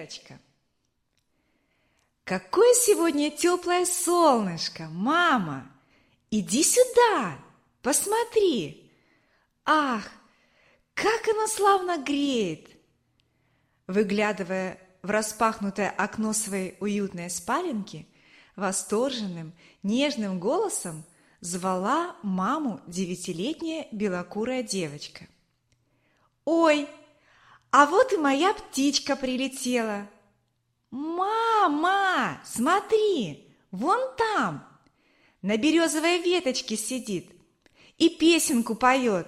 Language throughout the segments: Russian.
Верочка. Какое сегодня теплое солнышко, мама! Иди сюда, посмотри! Ах, как оно славно греет! Выглядывая в распахнутое окно своей уютной спаленки, восторженным, нежным голосом звала маму 9-летняя белокурая девочка. «Ой, а вот и моя птичка прилетела! Мама, смотри, вон там, на березовой веточке сидит и песенку поет!»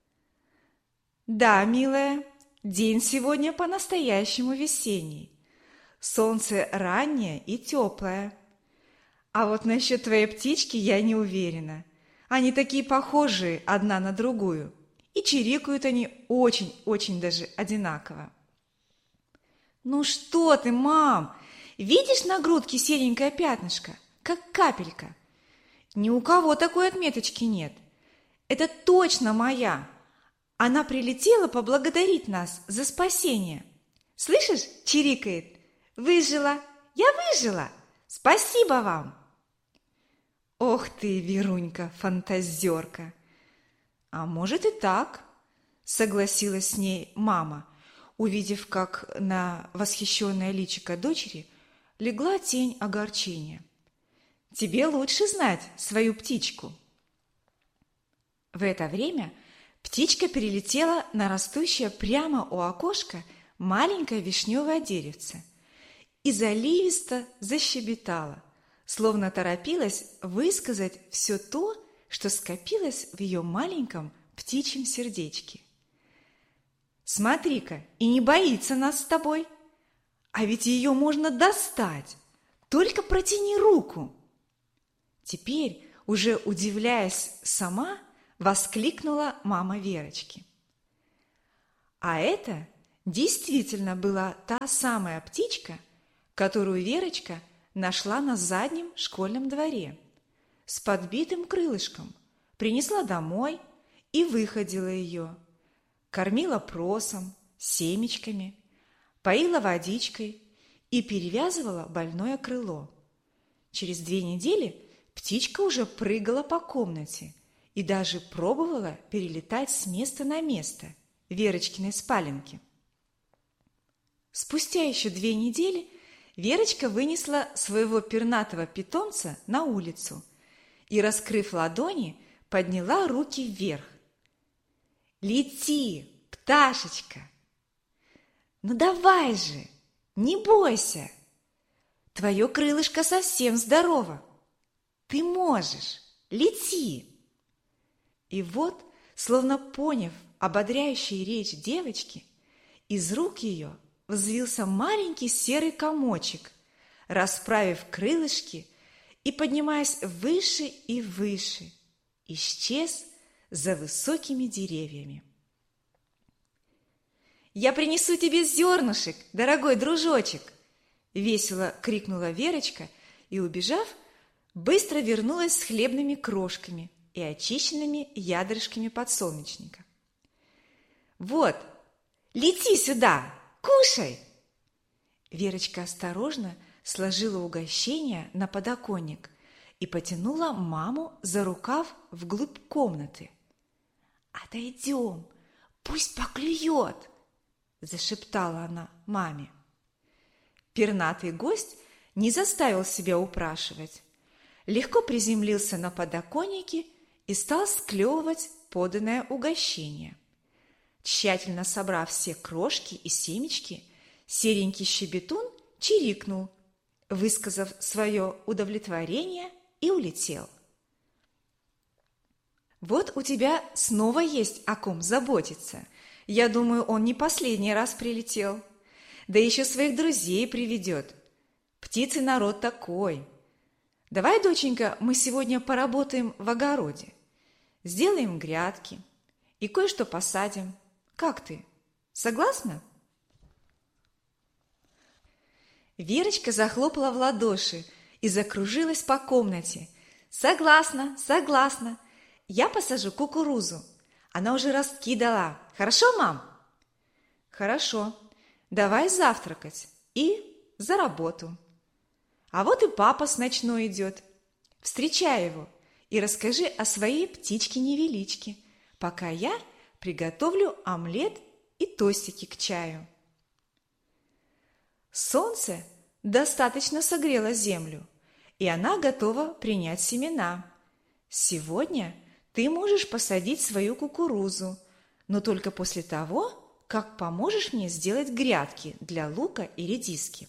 «Да, милая, день сегодня по-настоящему весенний. Солнце раннее и теплое. А вот насчет твоей птички я не уверена. Они такие похожие одна на другую, и чирикают они очень-очень даже одинаково». «Ну что ты, мам, видишь на грудке серенькое пятнышко, как капелька? Ни у кого такой отметочки нет. Это точно моя. Она прилетела поблагодарить нас за спасение. Слышишь, чирикает: выжила, я выжила, спасибо вам!» «Ох ты, Верунька, фантазерка!» «А может и так», — согласилась с ней мама, увидев, как на восхищенное личико дочери легла тень огорчения. «Тебе лучше знать свою птичку». В это время птичка перелетела на растущее прямо у окошка маленькое вишневое деревце и заливисто защебетала, словно торопилась высказать все то, что скопилось в ее маленьком птичьем сердечке. «Смотри-ка, и не боится нас с тобой! А ведь ее можно достать! Только протяни руку!» Теперь, уже удивляясь сама, воскликнула мама Верочки. А это действительно была та самая птичка, которую Верочка нашла на заднем школьном дворе с подбитым крылышком, принесла домой и выходила ее, кормила просом, семечками, поила водичкой и перевязывала больное крыло. Через 2 недели птичка уже прыгала по комнате и даже пробовала перелетать с места на место Верочкиной спаленки. Спустя еще 2 недели Верочка вынесла своего пернатого питомца на улицу и, раскрыв ладони, подняла руки вверх. «Лети, пташечка! Ну давай же, не бойся! Твое крылышко совсем здорово! Ты можешь, лети!» И вот, словно поняв ободряющую речь девочки, из рук ее взвился маленький серый комочек, расправив крылышки и, поднимаясь выше и выше, исчез за высокими деревьями. «Я принесу тебе зернышек, дорогой дружочек!» — весело крикнула Верочка и, убежав, быстро вернулась с хлебными крошками и очищенными ядрышками подсолнечника. «Вот, лети сюда, кушай!» Верочка осторожно сложила угощение на подоконник и потянула маму за рукав вглубь комнаты. «Отойдем, пусть поклюет!» – зашептала она маме. Пернатый гость не заставил себя упрашивать, легко приземлился на подоконнике и стал склевывать поданное угощение. Тщательно собрав все крошки и семечки, серенький щебетун чирикнул, высказав свое удовлетворение, и улетел. «Вот у тебя снова есть о ком заботиться. Я думаю, он не последний раз прилетел. Да еще своих друзей приведет. Птицы народ такой. Давай, доченька, мы сегодня поработаем в огороде. Сделаем грядки и кое-что посадим. Как ты? Согласна?» Верочка захлопала в ладоши и закружилась по комнате. «Согласна, согласна. Я посажу кукурузу. Она уже ростки дала. Хорошо, мам?» «Хорошо. Давай завтракать. и за работу. А вот и папа с ночной идет. Встречай его и расскажи о своей птичке-невеличке, пока я приготовлю омлет и тостики к чаю. Солнце достаточно согрело землю, и она готова принять семена. Сегодня ты можешь посадить свою кукурузу, но только после того, как поможешь мне сделать грядки для лука и редиски.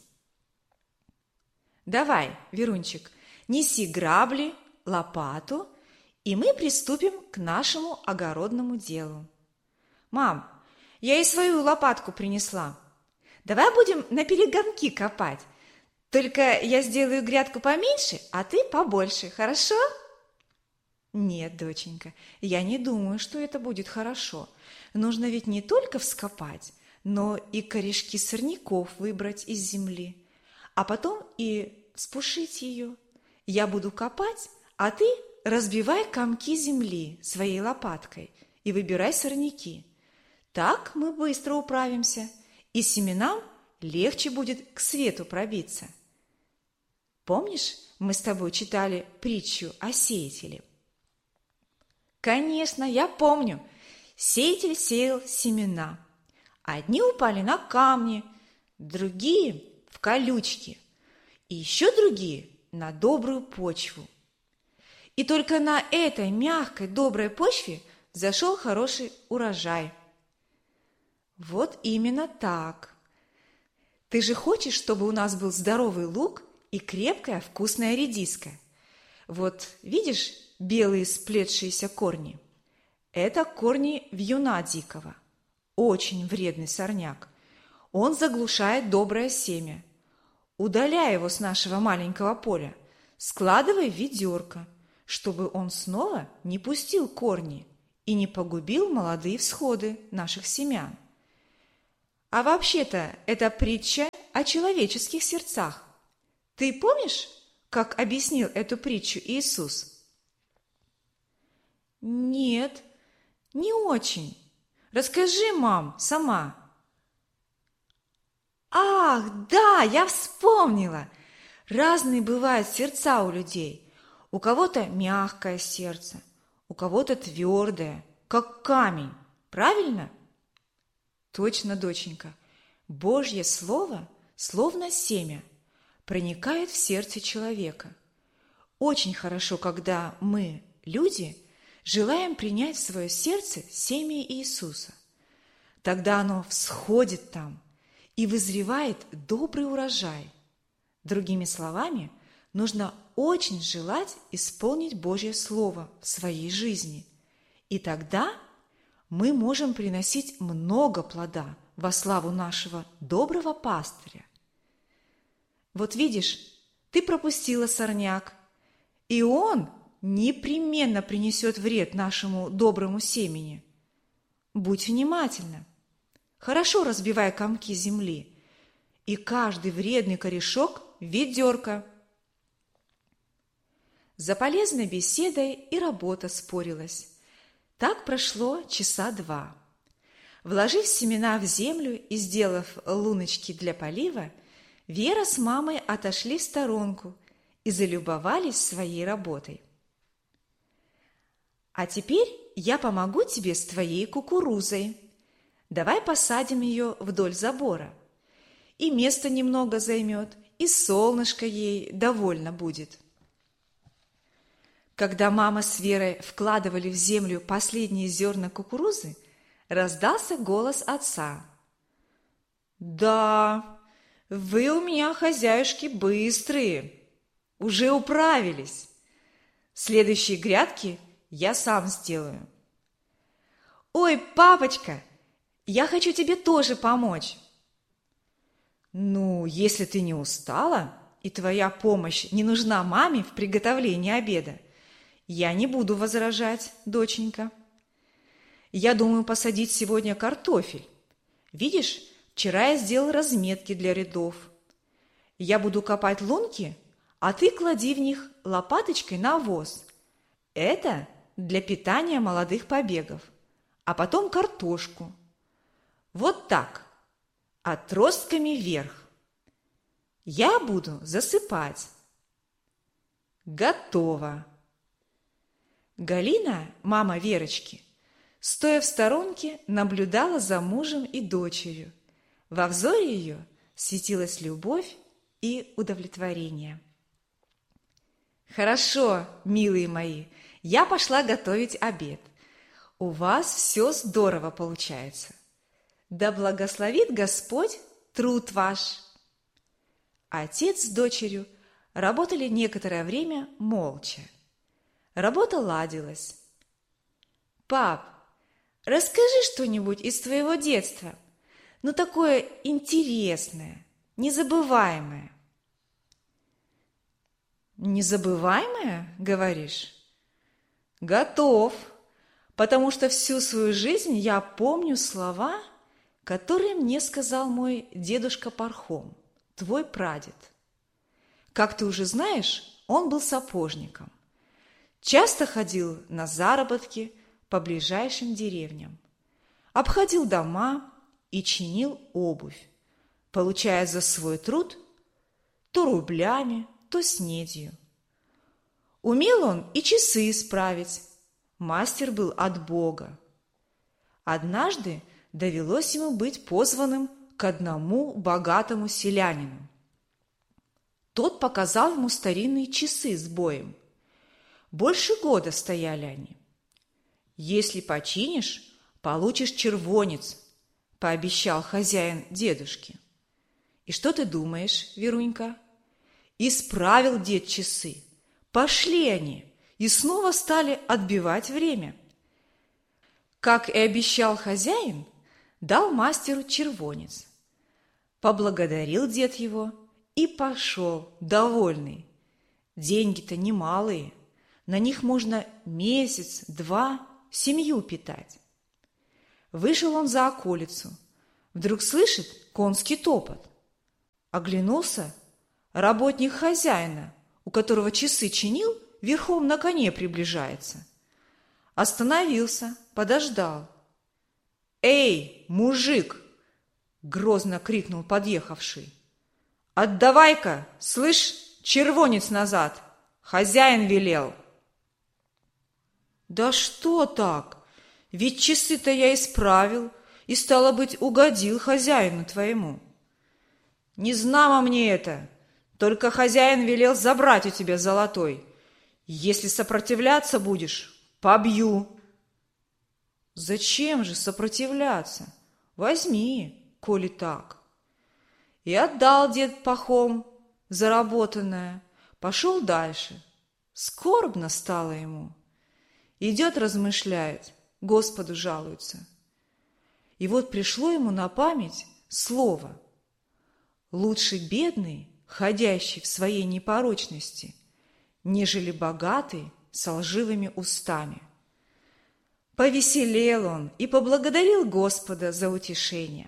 Давай, Верунчик, неси грабли, лопату, и мы приступим к нашему огородному делу. Мам, я и свою лопатку принесла. Давай будем на перегонки копать. Только я сделаю грядку поменьше, а ты побольше, хорошо? Нет, доченька, я не думаю, что это будет хорошо. Нужно ведь не только вскопать, но и корешки сорняков выбрать из земли, а потом и вспушить ее. Я буду копать, а ты разбивай комки земли своей лопаткой и выбирай сорняки. Так мы быстро управимся, и семенам легче будет к свету пробиться. Помнишь, мы с тобой читали притчу о сеятеле? Конечно, я помню. Сеятель сеял семена. Одни упали на камни, другие в колючки, и еще другие на добрую почву. И только на этой мягкой, доброй почве взошел хороший урожай. Вот именно так. Ты же хочешь, чтобы у нас был здоровый лук и крепкая вкусная редиска? Вот видишь белые сплетшиеся корни? Это корни вьюна дикого. Очень вредный сорняк. Он заглушает доброе семя. Удаляй его с нашего маленького поля. Складывай в ведерко, чтобы он снова не пустил корни и не погубил молодые всходы наших семян. А вообще-то это притча о человеческих сердцах. Ты помнишь, как объяснил эту притчу Иисус? Нет, не очень. Расскажи, мам, сама. Ах, да, я вспомнила. Разные бывают сердца у людей. У кого-то мягкое сердце, у кого-то твердое, как камень. Правильно? Точно, доченька. Божье Слово, словно семя, проникает в сердце человека. Очень хорошо, когда мы, люди, желаем принять в свое сердце семя Иисуса. Тогда оно всходит там и вызревает добрый урожай. Другими словами, нужно очень желать исполнить Божье Слово в своей жизни. И тогда мы можем приносить много плода во славу нашего доброго пастыря. Вот видишь, ты пропустила сорняк, и он непременно принесет вред нашему доброму семени. Будь внимательна. Хорошо разбивай комки земли, и каждый вредный корешок в ведерко. За полезной беседой и работа спорилась. Так прошло часа 2. Вложив семена в землю и сделав луночки для полива, Вера с мамой отошли в сторонку и залюбовались своей работой. А теперь я помогу тебе с твоей кукурузой. Давай посадим ее вдоль забора. И место немного займет, и солнышко ей довольно будет. Когда мама с Верой вкладывали в землю последние зерна кукурузы, раздался голос отца. «Да, вы у меня, хозяюшки, быстрые, уже управились. Следующие грядки я сам сделаю». «Ой, папочка, я хочу тебе тоже помочь». «Ну, если ты не устала, и твоя помощь не нужна маме в приготовлении обеда, я не буду возражать, доченька. Я думаю посадить сегодня картофель. Видишь, вчера я сделал разметки для рядов. Я буду копать лунки, а ты клади в них лопаточкой навоз. Это для питания молодых побегов. А потом картошку. Вот так, отростками вверх. Я буду засыпать. Готово. Галина, мама Верочки, стоя в сторонке, наблюдала за мужем и дочерью. Во взоре ее светилась любовь и удовлетворение. «Хорошо, милые мои, я пошла готовить обед. У вас все здорово получается. Да благословит Господь труд ваш». Отец с дочерью работали некоторое время молча. Работа ладилась. «Пап, расскажи что-нибудь из твоего детства, ну такое интересное, незабываемое». «Незабываемое, говоришь?» «Готов, потому что всю свою жизнь я помню слова, которые мне сказал мой дедушка Пархом, твой прадед. Как ты уже знаешь, он был сапожником. Часто ходил на заработки по ближайшим деревням, обходил дома и чинил обувь, получая за свой труд то рублями, то снедью. Умел он и часы исправить, мастер был от Бога. Однажды довелось ему быть позванным к одному богатому селянину. Тот показал ему старинные часы с боем. Больше года стояли они. «Если починишь, получишь червонец», – пообещал хозяин дедушке. И что ты думаешь, Верунька? Исправил дед часы. Пошли они и снова стали отбивать время. Как и обещал хозяин, дал мастеру червонец. Поблагодарил дед его и пошел, довольный. Деньги-то немалые, на них можно месяц-два семью питать. Вышел он за околицу, вдруг слышит конский топот. Оглянулся, работник хозяина, у которого часы чинил, верхом на коне приближается. Остановился, подождал. «Эй, мужик!» – грозно крикнул подъехавший. «Отдавай-ка, слышь, червонец назад! Хозяин велел!» «Да что так? Ведь часы-то я исправил и, стало быть, угодил хозяину твоему». «Не знамо мне это, только хозяин велел забрать у тебя золотой. Если сопротивляться будешь, побью». «Зачем же сопротивляться? Возьми, коли так». И отдал дед пахом заработанное, пошел дальше. Скорбно стало ему. Идет, размышляет, Господу жалуется. И вот пришло ему на память слово: «Лучше бедный, ходящий в своей непорочности, нежели богатый со лживыми устами». Повеселел он и поблагодарил Господа за утешение.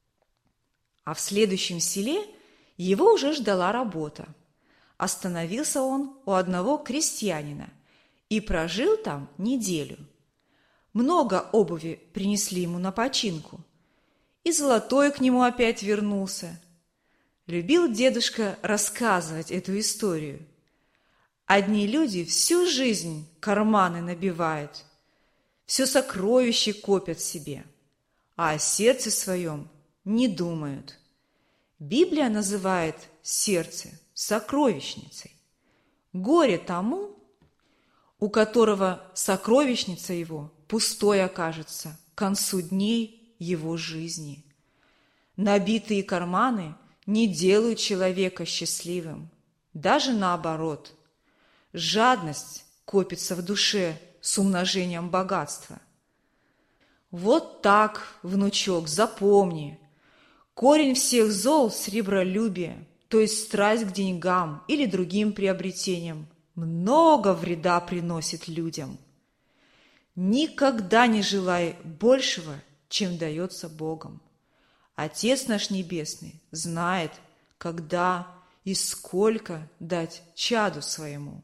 А в следующем селе его уже ждала работа. Остановился он у одного крестьянина и прожил там неделю. Много обуви принесли ему на починку, и золотой к нему опять вернулся. Любил дедушка рассказывать эту историю. Одни люди всю жизнь карманы набивают, все сокровища копят себе, а о сердце своем не думают. Библия называет сердце сокровищницей. Горе тому, у которого сокровищница его пустой окажется к концу дней его жизни. Набитые карманы не делают человека счастливым, даже наоборот. Жадность копится в душе с умножением богатства. Вот так, внучок, запомни. Корень всех зол – сребролюбие, то есть страсть к деньгам или другим приобретениям, много вреда приносит людям. Никогда не желай большего, чем дается Богом. Отец наш Небесный знает, когда и сколько дать чаду своему.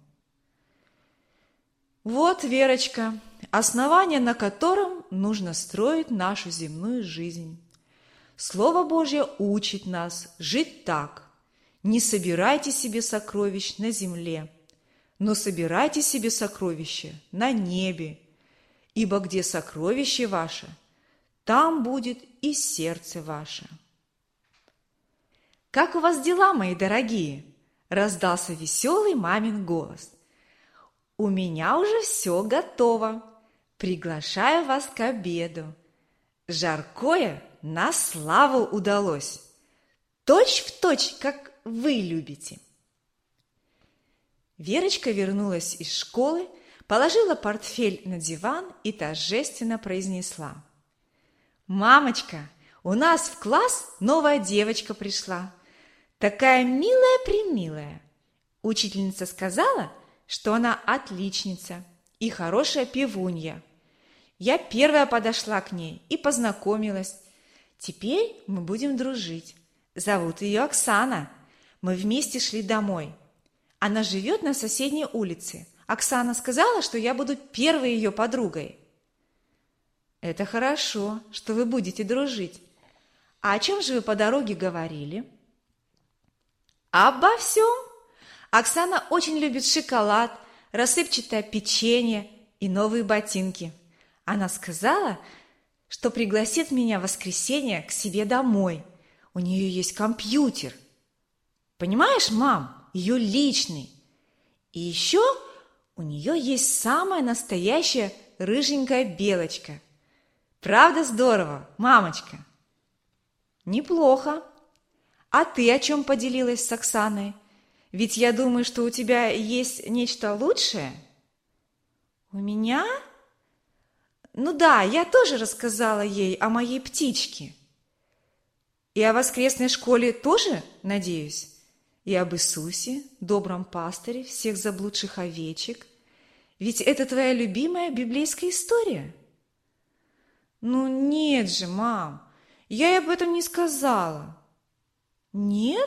Вот, Верочка, основание, на котором нужно строить нашу земную жизнь. Слово Божье учит нас жить так: Не собирайте себе сокровищ на земле, но собирайте себе сокровища на небе, ибо где сокровище ваше, там будет и сердце ваше». «Как у вас дела, мои дорогие?» – раздался веселый мамин голос. «У меня уже все готово. Приглашаю вас к обеду. Жаркое на славу удалось. Точь в точь, как вы любите». Верочка вернулась из школы, положила портфель на диван и торжественно произнесла: «Мамочка, у нас в класс новая девочка пришла. Такая милая-примилая. Учительница сказала, что она отличница и хорошая певунья. Я первая подошла к ней и познакомилась. Теперь мы будем дружить. Зовут ее Оксана. Мы вместе шли домой. Она живет на соседней улице. Оксана сказала, что я буду первой ее подругой». «Это хорошо, что вы будете дружить. А о чем же вы по дороге говорили?» «Обо всем. Оксана очень любит шоколад, рассыпчатое печенье и новые ботинки. Она сказала, что пригласит меня в воскресенье к себе домой. У нее есть компьютер. Понимаешь, мам, ее личный. И еще у нее есть самая настоящая рыженькая белочка. Правда здорово, мамочка?» «Неплохо. А ты о чем поделилась с Оксаной? Ведь я думаю, что у тебя есть нечто лучшее». «У меня? Ну да, я тоже рассказала ей о моей птичке. И о воскресной школе тоже, надеюсь? И об Иисусе, добром пастыре всех заблудших овечек. Ведь это твоя любимая библейская история». «Ну нет же, мам, я ей об этом не сказала». «Нет?